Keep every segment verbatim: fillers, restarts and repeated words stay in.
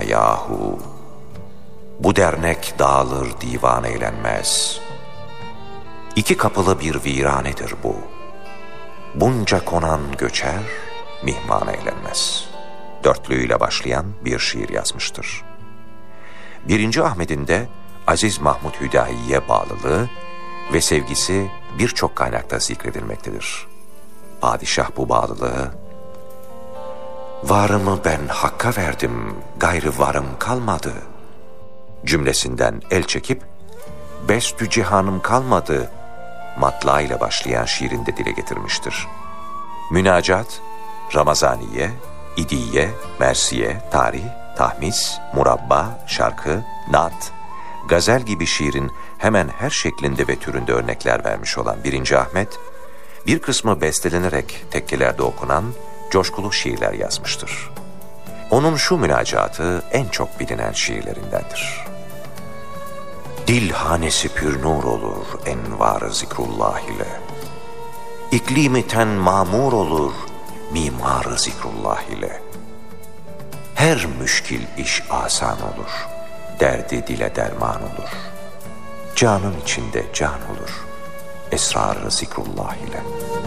yahu. Bu dernek dağılır divan eğlenmez. İki kapılı bir viranedir bu. Bunca konan göçer, mihman eğlenmez. Dörtlüğüyle başlayan bir şiir yazmıştır. Birinci Ahmet'in de Aziz Mahmud Hüdayi'ye bağlılığı ve sevgisi birçok kaynakta zikredilmektedir. Padişah bu bağlılığı, "Varımı ben Hakk'a verdim, gayrı varım kalmadı" cümlesinden el çekip, "Bestü cihanım kalmadı" matla ile başlayan şiirinde dile getirmiştir. Münacat, Ramazaniye, İdiye, Mersiye, Tarih, Tahmis, Murabba, Şarkı, Naat, Gazel gibi şiirin hemen her şeklinde ve türünde örnekler vermiş olan birinci Ahmet, bir kısmı bestelenerek tekkelerde okunan coşkulu şiirler yazmıştır. Onun şu münacatı en çok bilinen şiirlerindendir. Dil hanesi pür nur olur envar-ı zikrullah ile. İklimi ten mamur olur mimar-ı zikrullah ile. Her müşkil iş asan olur, derdi dile derman olur. Canın içinde can olur, esrar-ı zikrullah ile.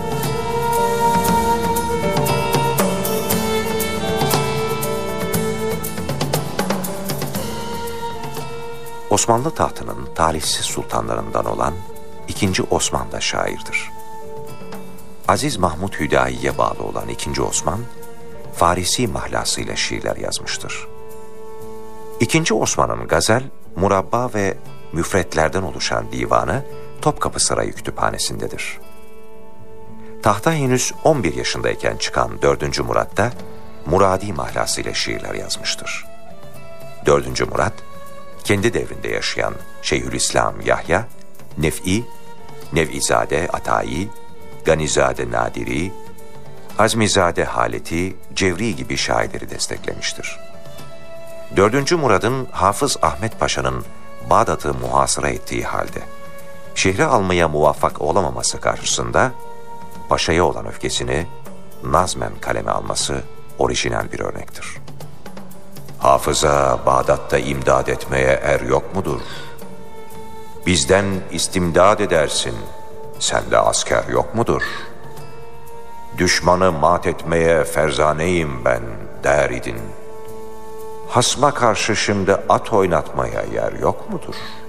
Osmanlı tahtının talihsiz sultanlarından olan ikinci Osman da şairdir. Aziz Mahmud Hüdayi'ye bağlı olan ikinci Osman, Farisi mahlasıyla şiirler yazmıştır. ikinci Osman'ın gazel, murabba ve müfretlerden oluşan divanı Topkapı Sarayı Kütüphanesi'ndedir. Tahta henüz on bir yaşındayken çıkan dördüncü Murat da Muradi mahlasıyla şiirler yazmıştır. dördüncü Murat, kendi devrinde yaşayan Şeyhülislam Yahya, Nef'i, Nev'izade Atayi, Ganizade Nadiri, Azmizade Haleti, Cevri gibi şairleri desteklemiştir. Dördüncü Murad'ın Hafız Ahmet Paşa'nın Bağdat'ı muhasıra ettiği halde şehri almaya muvaffak olamaması karşısında Paşa'ya olan öfkesini nazmen kaleme alması orijinal bir örnektir. Hafıza Bağdat'ta imdad etmeye er yok mudur? Bizden istimdad edersin, sende asker yok mudur? Düşmanı mat etmeye ferzaneyim ben der idin. Hasma karşı şimdi at oynatmaya yer yok mudur?''